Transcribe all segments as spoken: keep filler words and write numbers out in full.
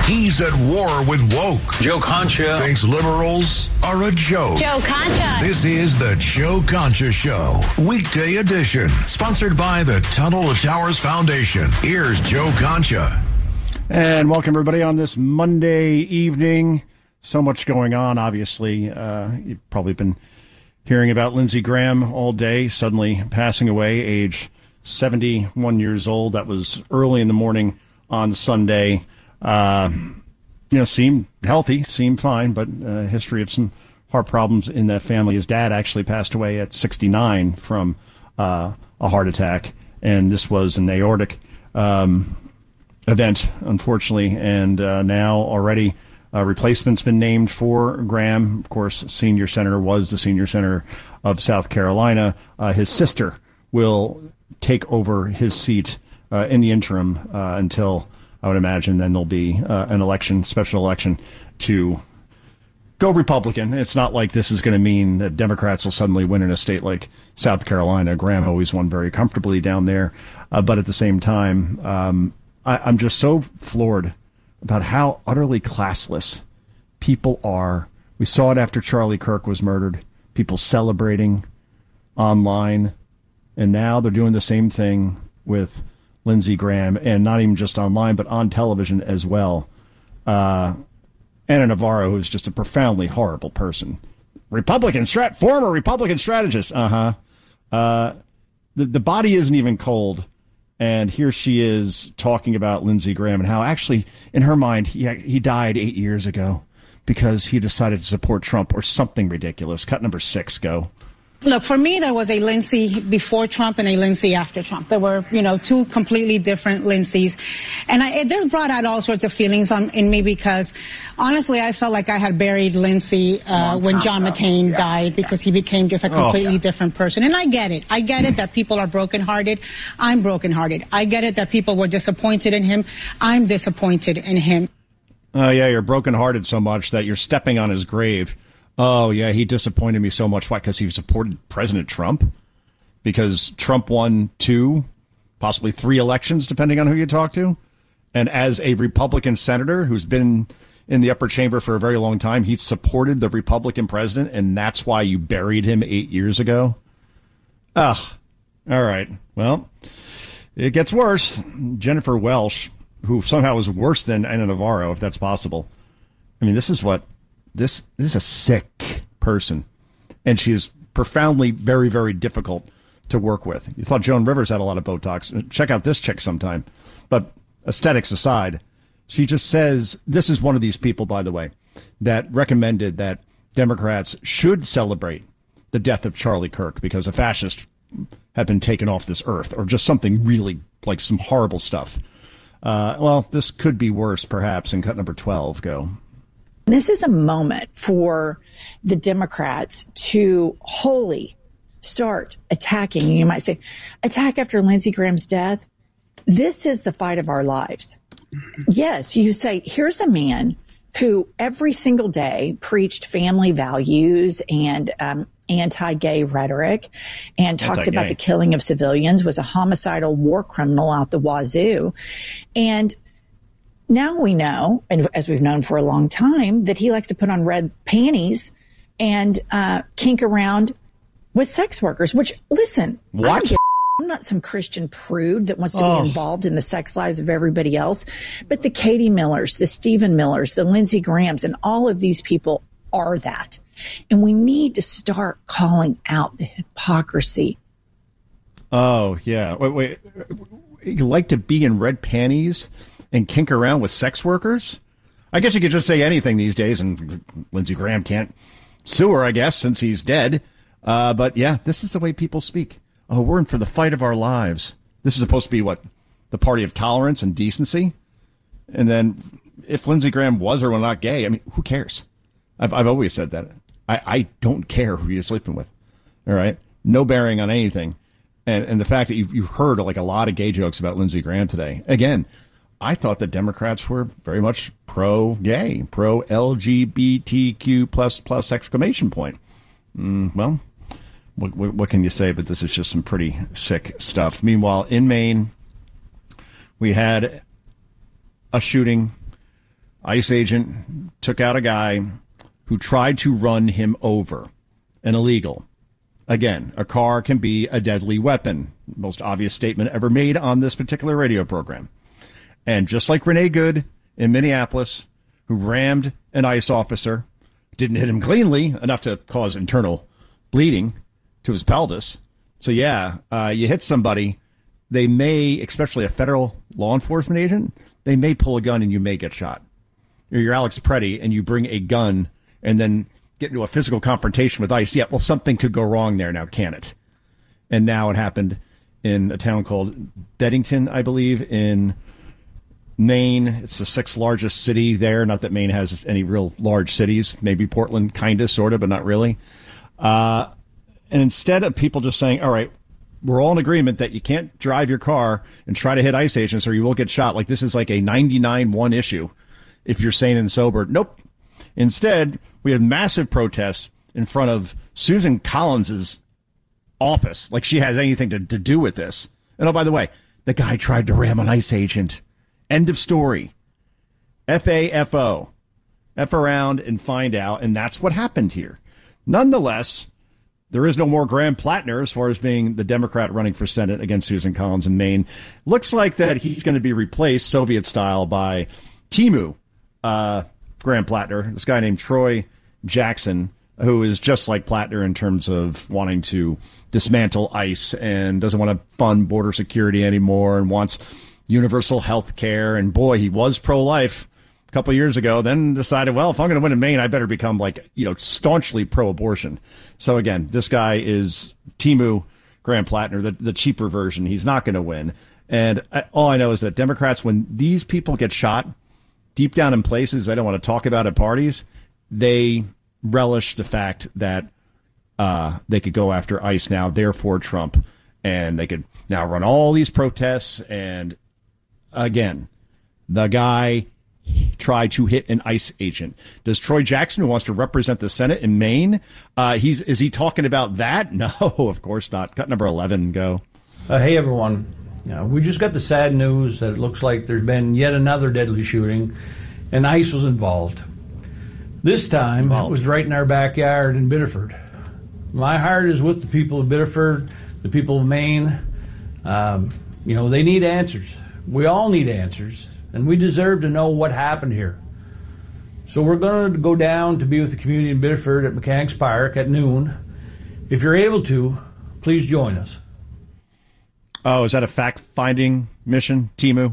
He's at war with woke. Joe Concha thinks liberals are a joke. Joe Concha. This is the Joe Concha Show, weekday edition, sponsored by the Tunnel to Towers Foundation. Here's Joe Concha. And welcome, everybody, on this Monday evening. So much going on, obviously. Uh, you've probably been hearing about Lindsey Graham all day, suddenly passing away, age seventy-one years old. That was early in the morning on Sunday. Uh, you know, seemed healthy, seemed fine, but uh, history of some heart problems in that family. His dad actually passed away at sixty-nine from uh, a heart attack, and this was an aortic um, event, unfortunately, and uh, now already a replacement's been named for Graham. Of course, senior senator was the senior senator of South Carolina. Uh, his sister will take over his seat uh, in the interim uh, until, I would imagine, then there'll be uh, an election, special election, to go Republican. It's not like this is going to mean that Democrats will suddenly win in a state like South Carolina. Graham always won very comfortably down there. Uh, but at the same time, um, I, I'm just so floored about how utterly classless people are. We saw it after Charlie Kirk was murdered. People celebrating online. And now they're doing the same thing with Lindsey Graham, and not even just online, but on television as well. Uh, Ana Navarro, who's just a profoundly horrible person. Republican, strat, former Republican strategist. Uh-huh. Uh, the, the body isn't even cold. And here she is talking about Lindsey Graham and how actually, in her mind, he he died eight years ago because he decided to support Trump or something ridiculous. Cut number six, go. Look, for me, there was a Lindsey before Trump and a Lindsey after Trump. There were, you know, two completely different Lindseys. And I, it this brought out all sorts of feelings on, in me because, honestly, I felt like I had buried Lindsey uh, when John ago. McCain yeah. died because he became just a completely oh, yeah. different person. And I get it. I get it that people are brokenhearted. I'm brokenhearted. I get it that people were disappointed in him. I'm disappointed in him. Oh, yeah, you're brokenhearted so much that you're stepping on his grave. Oh, yeah, he disappointed me so much. Why? Because he supported President Trump? Because Trump won two, possibly three elections, depending on who you talk to. And as a Republican senator who's been in the upper chamber for a very long time, he supported the Republican president, and that's why you buried him eight years ago? Ugh. All right. Well, it gets worse. Jennifer Welsh, who somehow is worse than Ana Navarro, if that's possible. I mean, this is what... This, this is a sick person, and she is profoundly very, very difficult to work with. You thought Joan Rivers had a lot of Botox. Check out this chick sometime. But aesthetics aside, she just says, this is one of these people, by the way, that recommended that Democrats should celebrate the death of Charlie Kirk because a fascist had been taken off this earth, or just something really, like some horrible stuff. Uh, well, this could be worse, perhaps, in cut number twelve. Go. This is a moment for the Democrats to wholly start attacking. You might say, attack after Lindsey Graham's death. This is the fight of our lives. Yes, you say, here's a man who every single day preached family values and um, anti-gay rhetoric and talked Anti-gay. about the killing of civilians, was a homicidal war criminal out the wazoo. And now we know, and as we've known for a long time, that he likes to put on red panties and uh, kink around with sex workers, which, listen, what? I'm not some Christian prude that wants to oh. be involved in the sex lives of everybody else. But the Katie Millers, the Stephen Millers, the Lindsey Grahams, and all of these people are that. And we need to start calling out the hypocrisy. Oh, yeah. Wait, wait. You like to be in red panties and kink around with sex workers? I guess you could just say anything these days, and Lindsey Graham can't sue her, I guess, since he's dead. Uh, but, yeah, this is the way people speak. Oh, we're in for the fight of our lives. This is supposed to be, what, the party of tolerance and decency? And then if Lindsey Graham was or was not gay, I mean, who cares? I've, I've always said that. I, I don't care who you're sleeping with, all right? No bearing on anything. And, and the fact that you've, you've heard, like, a lot of gay jokes about Lindsey Graham today, again, I thought that Democrats were very much pro-gay, pro-L G B T Q plus plus exclamation point. Mm, well, what, what, what can you say? But this is just some pretty sick stuff. Meanwhile, in Maine, we had a shooting ICE agent took out a guy who tried to run him over, an illegal. Again, a car can be a deadly weapon. Most obvious statement ever made on this particular radio program. And just like Renee Good in Minneapolis, who rammed an ICE officer, didn't hit him cleanly, enough to cause internal bleeding to his pelvis. So, yeah, uh, you hit somebody, they may, especially a federal law enforcement agent, they may pull a gun and you may get shot. Or you're Alex Preddy and you bring a gun and then get into a physical confrontation with ICE. Yeah, well, something could go wrong there now, can it? And now it happened in a town called Beddington, I believe, in Maine. It's the sixth largest city there. Not that Maine has any real large cities. Maybe Portland, kind of, sort of, but not really. Uh, and instead of people just saying, all right, we're all in agreement that you can't drive your car and try to hit ICE agents or you will get shot. Like this is like a ninety-nine one issue if you're sane and sober. Nope. Instead, we had massive protests in front of Susan Collins's office, like she has anything to, to do with this. And oh, by the way, the guy tried to ram an ICE agent. End of story. F A F O. F around and find out, and that's what happened here. Nonetheless, there is no more Graham Plattner as far as being the Democrat running for Senate against Susan Collins in Maine. Looks like that he's going to be replaced Soviet style by Timu uh, Graham Plattner, this guy named Troy Jackson, who is just like Plattner in terms of wanting to dismantle ICE and doesn't want to fund border security anymore and wants universal health care. And boy, he was pro-life a couple of years ago, then decided, well, if I'm going to win in Maine, I better become like, you know, staunchly pro-abortion. So again, this guy is Timu Graham Plattner, the, the cheaper version. He's not going to win. And I, all I know is that Democrats, when these people get shot deep down in places they don't want to talk about at parties, they relish the fact that uh, they could go after ICE now, therefore Trump, and they could now run all these protests. And again, the guy tried to hit an ICE agent. Does Troy Jackson, who wants to represent the Senate in Maine, uh, he's is he talking about that? No, of course not. Cut number eleven, go. Uh, hey, everyone. You know, we just got the sad news that it looks like there's been yet another deadly shooting, and ICE was involved. This time, involved. It was right in our backyard in Biddeford. My heart is with the people of Biddeford, the people of Maine. Um, you know, they need answers. We all need answers, and we deserve to know what happened here. So we're going to go down to be with the community in Biddeford at Mechanics Park at noon. If you're able to, please join us. Oh, is that a fact-finding mission, Timu?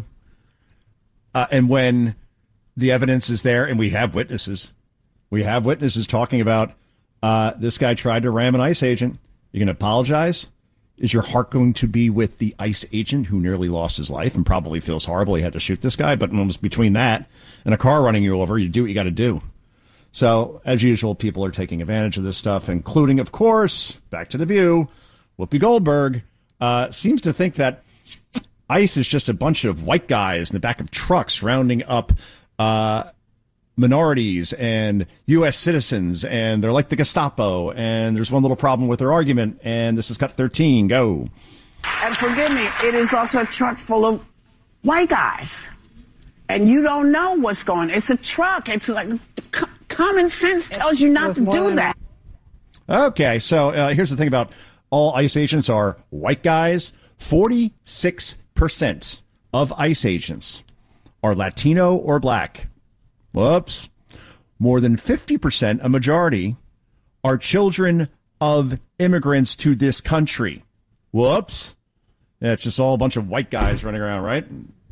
Uh, and when the evidence is there, and we have witnesses, we have witnesses talking about uh, this guy tried to ram an ICE agent. You're going to apologize? Is your heart going to be with the ICE agent who nearly lost his life and probably feels horrible he had to shoot this guy? But almost between that and a car running you over, you do what you got to do. So, as usual, people are taking advantage of this stuff, including, of course, back to the View, Whoopi Goldberg. Uh, seems to think that ICE is just a bunch of white guys in the back of trucks rounding up uh, minorities and U S citizens, and they're like the Gestapo, and there's one little problem with their argument, and this is cut thirteen. Go. And forgive me, it is also a truck full of white guys, and you don't know what's going on. It's a truck. It's like c- common sense tells you not to do that. Okay, so uh, here's the thing about all ICE agents are white guys. forty-six percent of ICE agents are Latino or black. Whoops. More than fifty percent, a majority, are children of immigrants to this country. Whoops. Yeah, it's just all a bunch of white guys running around, right?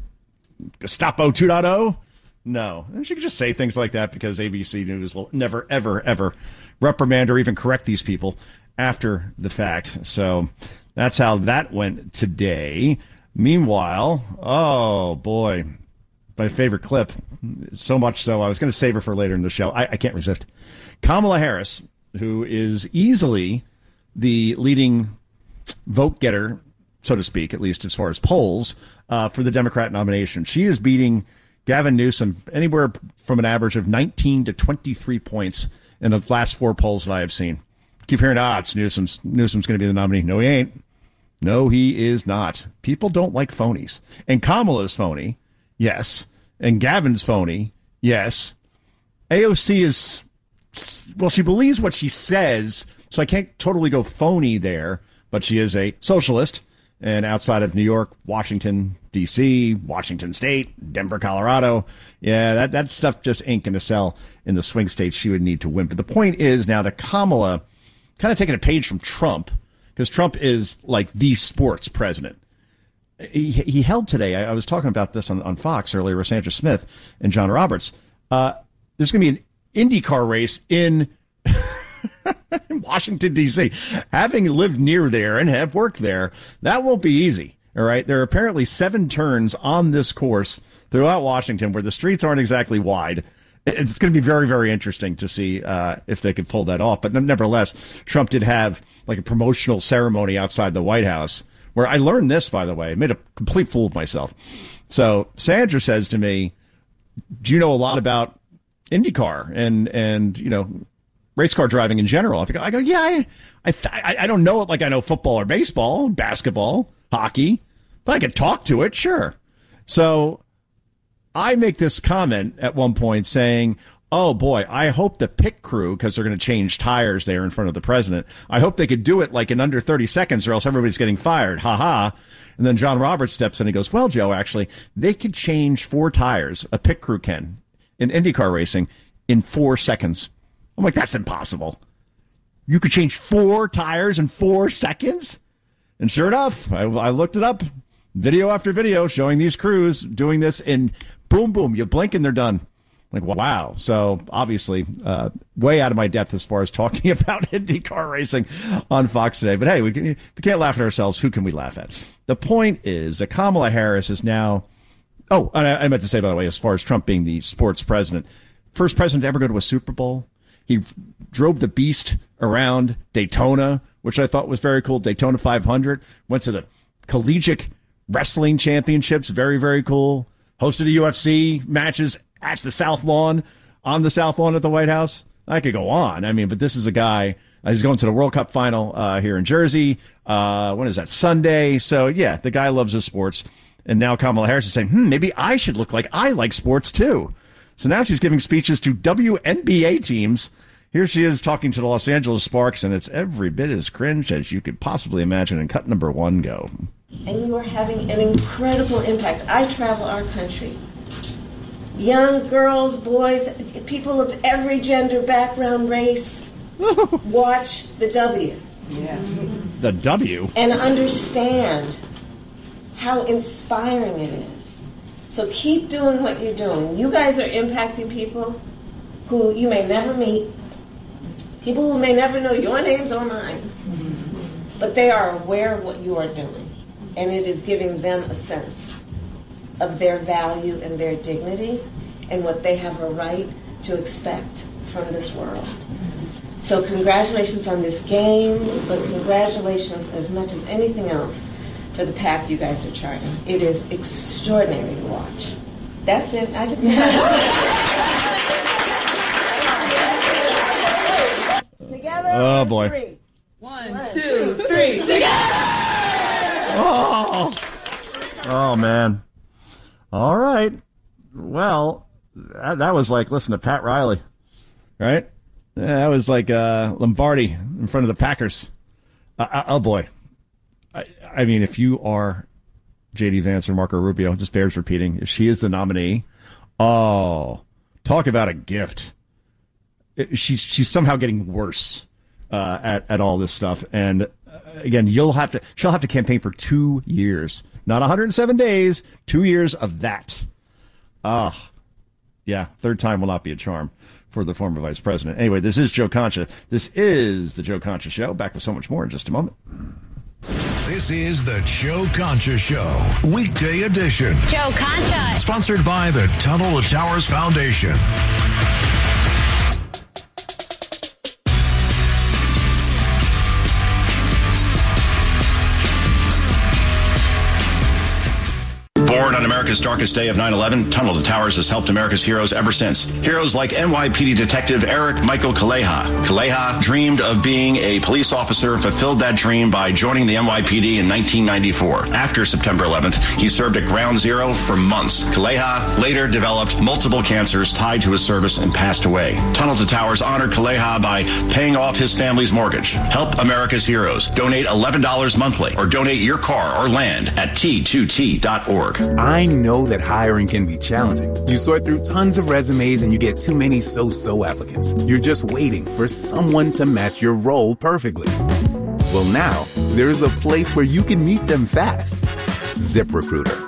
Gestapo two point oh? No. And she could just say things like that because A B C News will never, ever, ever reprimand or even correct these people after the fact. So that's how that went today. Meanwhile, oh boy, my favorite clip, so much so I was going to save her for later in the show. I, I can't resist. Kamala Harris, who is easily the leading vote getter, so to speak, at least as far as polls, uh, for the Democrat nomination. She is beating Gavin Newsom anywhere from an average of nineteen to twenty-three points in the last four polls that I have seen. Keep hearing, ah, it's Newsom's, Newsom's going to be the nominee. No, he ain't. No, he is not. People don't like phonies. And Kamala's phony, yes. And Gavin's phony, Yes. A O C is, well, she believes what she says, so I can't totally go phony there, but she is a socialist. And outside of New York, Washington, D C, Washington State, Denver, Colorado, yeah, that, that stuff just ain't going to sell in the swing states she would need to win. But the point is now that Kamala kind of taking a page from Trump, because Trump is like the sports president. He, he held today, I, I was talking about this on, on Fox earlier with Sandra Smith and John Roberts. Uh, there's going to be an IndyCar race in Washington, D C. Having lived near there and have worked there, that won't be easy. All right. There are apparently seven turns on this course throughout Washington where the streets aren't exactly wide. It's going to be very, very interesting to see uh, if they could pull that off. But nevertheless, Trump did have like a promotional ceremony outside the White House where I learned this, by the way. I made a complete fool of myself. So Sandra says to me, do you know a lot about IndyCar and, and you know, race car driving in general? I go, I go yeah, I I, th- I don't know it like I know football or baseball, basketball, hockey, but I could talk to it, sure. So I make this comment at one point saying, oh, boy, I hope the pit crew, because they're going to change tires there in front of the president, I hope they could do it like in under thirty seconds or else everybody's getting fired. Ha ha. And then John Roberts steps in and he goes, well, Joe, actually, they could change four tires, a pit crew can, in IndyCar racing, in four seconds. I'm like, that's impossible. You could change four tires in four seconds? And sure enough, I, I looked it up. Video after video showing these crews doing this in boom, boom. You blink and they're done. Like, wow. So obviously, uh, way out of my depth as far as talking about IndyCar racing on Fox today. But hey, we, can, we can't laugh at ourselves. Who can we laugh at? The point is that Kamala Harris is now, oh, and I, I meant to say, by the way, as far as Trump being the sports president, first president to ever go to a Super Bowl. He drove the Beast around Daytona, which I thought was very cool. Daytona five hundred. Went to the Collegiate Wrestling Championships. Very, very cool. Hosted a U F C matches at the South Lawn, on the South Lawn at the White House. I could go on. I mean, but this is a guy, uh, he's going to the World Cup final uh, here in Jersey. Uh, when is that? Sunday. So, yeah, the guy loves his sports. And now Kamala Harris is saying, hmm, maybe I should look like I like sports, too. So now she's giving speeches to W N B A teams. Here she is talking to the Los Angeles Sparks, and it's every bit as cringe as you could possibly imagine. And cut number one, go. And you are having an incredible impact. I travel our country. Young girls, boys, people of every gender, background, race, watch the W. Yeah. The W? And understand how inspiring it is. So keep doing what you're doing. You guys are impacting people who you may never meet, people who may never know your names or mine, but they are aware of what you are doing, and it is giving them a sense of their value and their dignity and what they have a right to expect from this world. So congratulations on this game, but congratulations as much as anything else for the path you guys are charting. It is extraordinary to watch. That's it. I just together. Oh boy. Three. One, One, two, three. Together. Oh. Oh man. All right. Well, that, that was like listen to Pat Riley, right? Yeah, that was like uh, Lombardi in front of the Packers. Uh, oh boy. I, I mean, if you are J D Vance or Marco Rubio, just bears repeating, if she is the nominee, oh, talk about a gift. It, she's she's somehow getting worse uh, at at all this stuff, and uh, again, you'll have to she'll have to campaign for two years, not one hundred seven days, two years of that. Ah, uh, yeah, third time will not be a charm for the former vice president. Anyway, this is Joe Concha. This is the Joe Concha Show. Back with so much more in just a moment. This is the Joe Concha Show, weekday edition. Joe Concha. Sponsored by the Tunnel to Towers Foundation. Born on America's darkest day of nine eleven, Tunnel to Towers has helped America's heroes ever since. Heroes like N Y P D Detective Eric Michael Kaleha. Kaleha dreamed of being a police officer and fulfilled that dream by joining the N Y P D in nineteen ninety-four. After September eleventh, he served at Ground Zero for months. Kaleha later developed multiple cancers tied to his service and passed away. Tunnel to Towers honored Kaleha by paying off his family's mortgage. Help America's heroes. Donate eleven dollars monthly or donate your car or land at T two T dot org. I know that hiring can be challenging. You sort through tons of resumes and you get too many so-so applicants. You're just waiting for someone to match your role perfectly. Well, now, there's a place where you can meet them fast. ZipRecruiter.